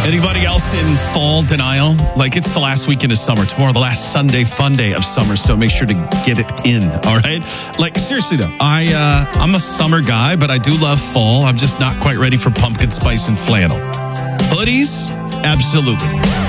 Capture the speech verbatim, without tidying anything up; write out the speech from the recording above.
Anybody else in fall denial? Like, it's the last weekend of summer. Tomorrow, the last Sunday fun day of summer. So make sure to get it in. All right. Like, seriously, though, I, uh, I'm a summer guy, but I do love fall. I'm just not quite ready for pumpkin spice and flannel. Hoodies? Absolutely.